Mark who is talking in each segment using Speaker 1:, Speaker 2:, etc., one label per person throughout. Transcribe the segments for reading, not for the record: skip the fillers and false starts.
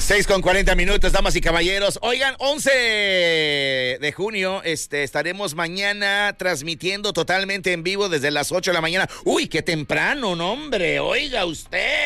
Speaker 1: 6:40, damas y caballeros. Oigan, 11 de junio, estaremos mañana transmitiendo totalmente en vivo desde las 8 de la mañana. Uy, qué temprano, no, hombre, oiga usted.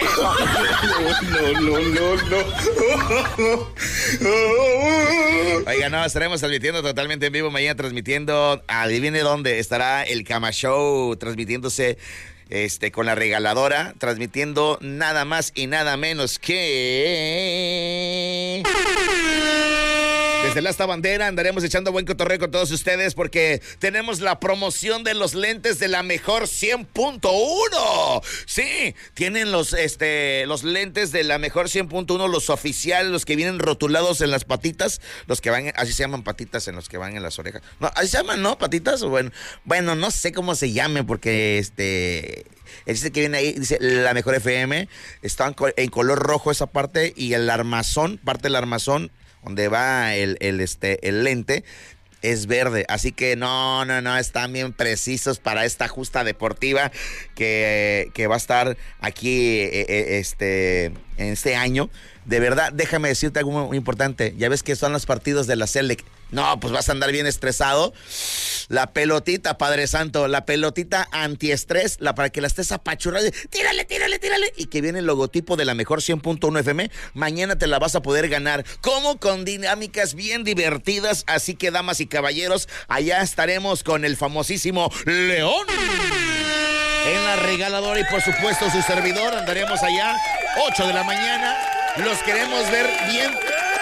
Speaker 1: No. Oiga, no, estaremos transmitiendo totalmente en vivo mañana, transmitiendo, adivine dónde, estará el Cama Show transmitiéndose con la regaladora, transmitiendo nada más y nada menos que... Desde la Asta Bandera andaremos echando buen cotorreo con todos ustedes porque tenemos la promoción de los lentes de la mejor 100.1. Sí, tienen los lentes de la mejor 100.1, los oficiales, los que vienen rotulados en las patitas, los que van, así se llaman patitas, en los que van en las orejas. No, así se llaman, ¿no? Patitas, o bueno, no sé cómo se llame porque Dice que viene ahí, dice la mejor FM, está en color rojo esa parte y el armazón, parte del armazón donde va el lente, es verde. Así que no, están bien precisos para esta justa deportiva que va a estar aquí en este año. De verdad, déjame decirte algo muy importante. Ya ves que son los partidos de la Selec. No, pues vas a andar bien estresado. La pelotita, Padre Santo, la pelotita antiestrés, para que la estés apachurrando. Tírale. Y que viene el logotipo de la mejor 100.1 FM. Mañana te la vas a poder ganar. Como con dinámicas bien divertidas. Así que, damas y caballeros, allá estaremos con el famosísimo León en la regaladora y, por supuesto, su servidor. Andaremos allá, 8 de la mañana. Los queremos ver bien.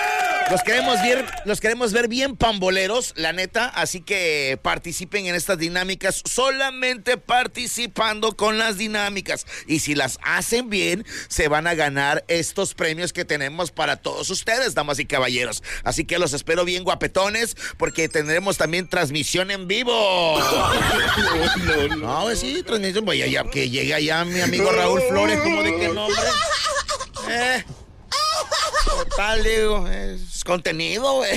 Speaker 1: Los queremos ver bien pamboleros, la neta, así que participen en estas dinámicas, solamente participando con las dinámicas. Y si las hacen bien, se van a ganar estos premios que tenemos para todos ustedes, damas y caballeros. Así que los espero bien guapetones, porque tendremos también transmisión en vivo. No, sí, transmisión, voy allá, que llegue allá mi amigo Raúl Flores, como de qué nombre. Total, digo, es contenido, güey.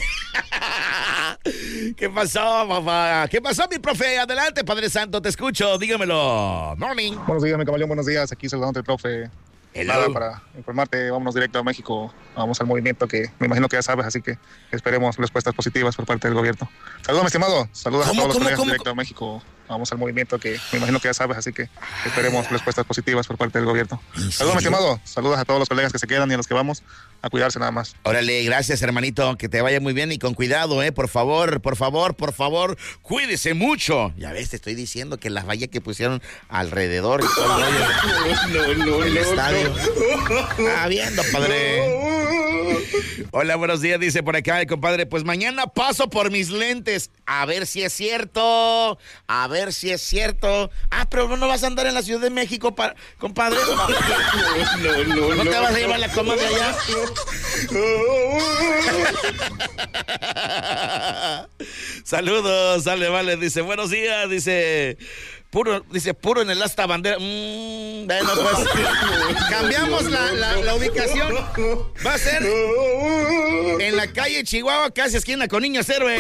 Speaker 1: ¿Qué pasó, papá? ¿Qué pasó, mi profe? Adelante, Padre Santo, te escucho, dígamelo. Morning.
Speaker 2: Buenos días, mi caballón, buenos días. Aquí saludando al profe.
Speaker 1: Hello.
Speaker 2: Nada, para informarte, vámonos directo a México. Vamos al movimiento que me imagino que ya sabes, así que esperemos respuestas positivas por parte del gobierno. Saludos, mi estimado. Saludos a todos los colegas directo a México. Vamos al movimiento que me imagino que ya sabes, así que esperemos respuestas positivas por parte del gobierno. Saludos, mi estimado. Saludos a todos los colegas que se quedan y a los que vamos a cuidarse nada más.
Speaker 1: Órale, gracias, hermanito. Que te vaya muy bien y con cuidado, por favor, cuídese mucho. Ya ves, te estoy diciendo que las vallas que pusieron alrededor y todo el estadio. Está viendo, padre. Hola, buenos días, dice por acá el compadre. Pues mañana paso por mis lentes. A ver si es cierto. Ah, pero no vas a andar en la Ciudad de México, compadre. No te vas a llevar la coma de allá. Saludos, sale, vale. Dice, buenos días, dice... Puro en el Asta Bandera. Bueno, pues cambiamos la ubicación. Va a ser en la calle Chihuahua, casi esquina con Niños Héroe.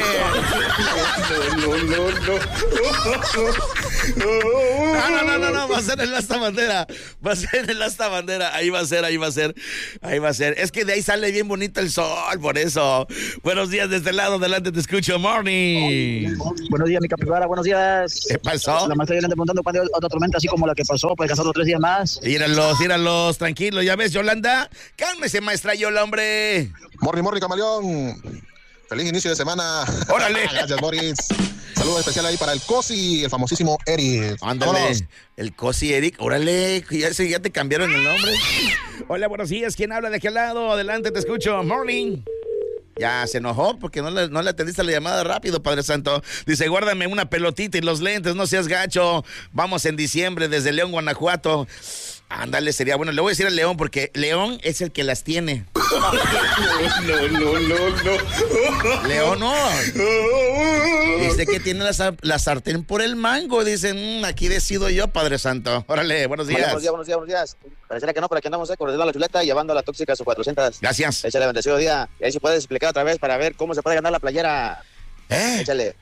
Speaker 1: No, va a ser en el Asta Bandera. Ahí va a ser. Es que de ahí sale bien bonito el sol, por eso. Buenos días desde el lado, adelante te escucho, morning.
Speaker 3: Buenos días, mi capibara, buenos días.
Speaker 1: ¿Qué pasó?
Speaker 3: La maestra Yolanda preguntando cuándo hay otra tormenta así como la que pasó, puede casar otros 3 días más.
Speaker 1: Íralos, tranquilos, ya ves, Yolanda. Cálmese, maestra Yola, hombre.
Speaker 4: Morri, camaleón. Feliz inicio de semana.
Speaker 1: Órale.
Speaker 4: Gracias, Boris. Saludo especial ahí para el Cosi, el famosísimo Eric.
Speaker 1: Ándale,
Speaker 4: vámonos.
Speaker 1: El Cosi Eric. Órale, ya te cambiaron el nombre. Hola, buenos días. ¿Quién habla de qué lado? Adelante, te escucho. Morning. Ya se enojó porque no le atendiste la llamada rápido, Padre Santo. Dice, guárdame una pelotita y los lentes, no seas gacho. Vamos en diciembre desde León, Guanajuato. Ándale, sería bueno. Le voy a decir a León porque León es el que las tiene. No. León no. Dice que tiene la sartén por el mango. Dicen, aquí decido yo, Padre Santo. Órale, buenos días.
Speaker 3: Buenos días. Pareciera que no, por aquí andamos corriendo la chuleta y llevando a la tóxica a su 400.
Speaker 1: Gracias.
Speaker 3: Échale, bendecido día. Y ahí si puedes explicar otra vez para ver cómo se puede ganar la playera. Échale.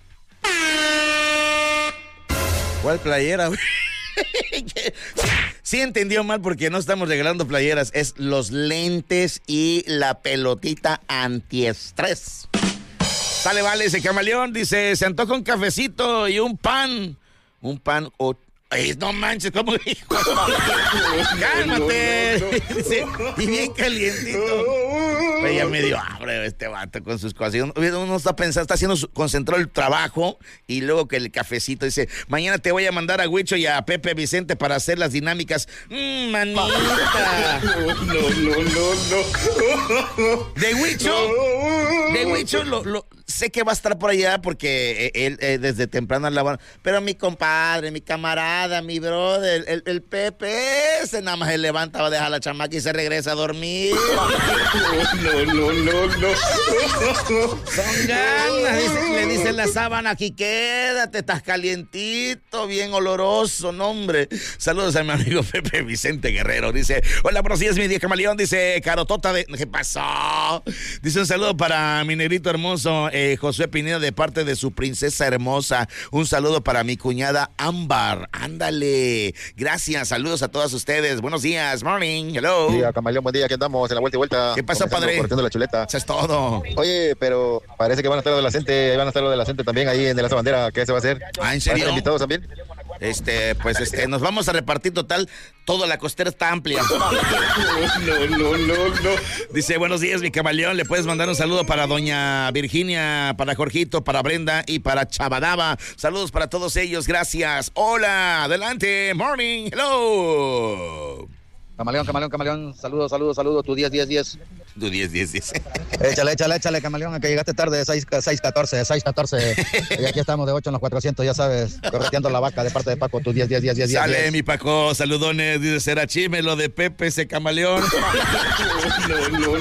Speaker 1: ¿Cuál playera, güey? Sí entendió mal porque no estamos regalando playeras, es los lentes y la pelotita antiestrés. Sale, vale, ese camaleón, dice, se antoja un cafecito y un pan. Ay, no manches, ¿cómo dijo? ¡Cálmate! Dice, y bien calientito. Oye, ya me dio hambre este vato con sus cosas. Uno está pensando, está haciendo concentrado el trabajo y luego que el cafecito dice, mañana te voy a mandar a Huicho y a Pepe Vicente para hacer las dinámicas. Manita. No. De Huicho, sé que va a estar por allá porque él desde temprano hablaba, pero mi compadre, mi camarada, mi brother, el Pepe, ese nada más se levanta, va a dejar a la chamaca y se regresa a dormir. No. Son ganas, le dice la sábana, aquí quédate, estás calientito, bien oloroso, no hombre. Saludos a mi amigo Pepe Vicente Guerrero, dice, hola, buenos días, mi día camaleón, dice, Carotota de... ¿Qué pasó? Dice un saludo para mi negrito hermoso, Josué Pineda, de parte de su princesa hermosa. Un saludo para mi cuñada Ámbar. Ándale. Gracias. Saludos a todos ustedes. Buenos días. Morning. Hello.
Speaker 4: Buen día, camaleón. Buen día. Aquí andamos en la vuelta y vuelta.
Speaker 1: ¿Qué pasó, padre?
Speaker 4: Corriendo la chuleta.
Speaker 1: Eso es todo.
Speaker 4: Oye, pero parece que van a estar los de la CENTE. Van a estar los de la CENTE también ahí en de la bandera. ¿Qué se va a hacer?
Speaker 1: Ah, ¿en serio?
Speaker 4: ¿Van a estar invitados también?
Speaker 1: Nos vamos a repartir total. Toda la costera está amplia. No. Dice, buenos días, mi camaleón. Le puedes mandar un saludo para doña Virginia, para Jorgito, para Brenda y para Chabadaba. Saludos para todos ellos. Gracias. Hola. Adelante. Morning. Hello.
Speaker 5: Camaleón. Saludos. Tu 10.
Speaker 1: Tu 10.
Speaker 5: Échale, camaleón, que llegaste tarde, 6:14. Y aquí estamos de 8 en los 400, ya sabes, correteando la vaca de parte de Paco, tu 10.
Speaker 1: Sale, mi Paco, saludones, dice, será chime lo de Pepe, ese camaleón. No.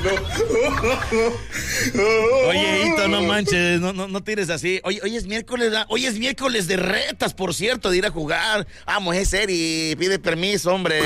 Speaker 1: Oye, Hito, no manches, no tires así. Hoy es miércoles de retas, por cierto, de ir a jugar. Vamos, es Eri, pide permiso, hombre.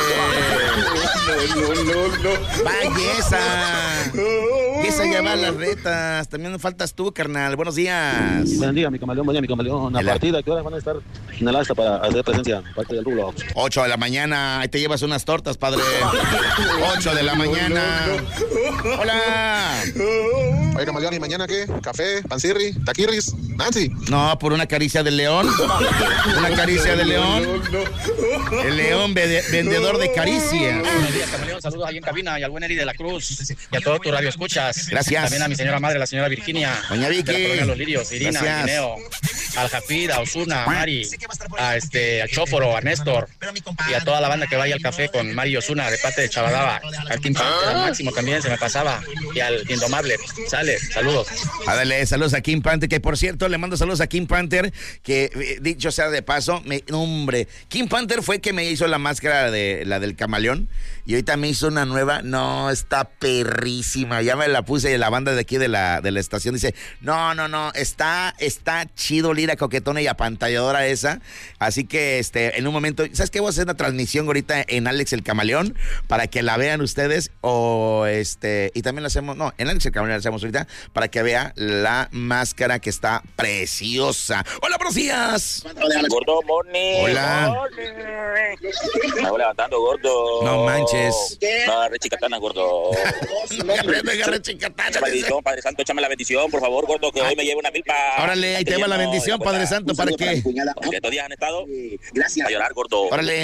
Speaker 1: No. Vaya esa ya va a las retas. También nos faltas tú, carnal. Buenos días.
Speaker 6: Buen día, mi camaleón. Una partida, ¿qué horas van a estar en el asta para hacer presencia? Parte del rublo.
Speaker 1: 8 de la mañana. Ahí te llevas unas tortas, padre. 8 de la mañana. Hola.
Speaker 4: Oye, camaleón, ¿y mañana qué? ¿Café? ¿Pancirri? ¿Taquirris? ¿Nancy?
Speaker 1: No, por una caricia del león. Una caricia del león. El león vendedor de caricias.
Speaker 7: Buenos días, camaleón. Saludos ahí en cabina y al buen Eri de la Cruz. Y a todo tu radio escuchas.
Speaker 1: Gracias.
Speaker 7: También a mi señora madre, la señora Virginia.
Speaker 1: Doña Vicky.
Speaker 7: De la Colonia Los Lirios, Irina, a Guineo, al Jafid, a Osuna, a Mari, a Chóforo, a Néstor. Y a toda la banda que vaya al café con Mari y Osuna de parte de Chabadaba. Al Kim Panther, al Máximo también se me pasaba. Y al Indomable. Sale, saludos.
Speaker 1: Dale, saludos a Kim Panther, que por cierto le mando saludos a Kim Panther, que dicho sea de paso, hombre, Kim Panther fue que me hizo la máscara de la del camaleón y ahorita me hizo una nueva. No, está perrísima, ya me la puse y la banda de aquí de la estación dice, no, está chido, lira, coquetona y apantalladora esa, así que en un momento, ¿sabes qué? Voy a hacer una transmisión ahorita en Alex el Camaleón para que la vean ustedes y también la hacemos, en Alex el Camaleón la hacemos ahorita para que vea la máscara que está preciosa. Hola, buenos días.
Speaker 8: Gordo, morning.
Speaker 1: Hola.
Speaker 8: Me voy levantando, gordo.
Speaker 1: No manches.
Speaker 8: No agarré chicatana, gordo.
Speaker 1: No agarré chicatana.
Speaker 8: Bendición, Padre Santo, échame la bendición, por favor, gordo, que hoy me lleve una milpa.
Speaker 1: Órale, ahí te va la bendición, Padre Santo, ¿para qué?
Speaker 8: Porque estos días han estado a llorar, gordo.
Speaker 1: Órale.